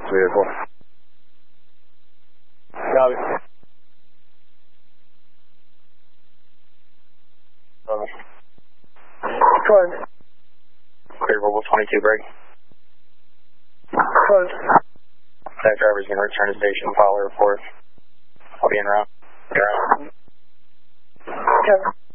vehicle. Copy. Close. Clear Volvo 22 break. Close. That driver's going to return to station, follow report. I'll be en route. Cover.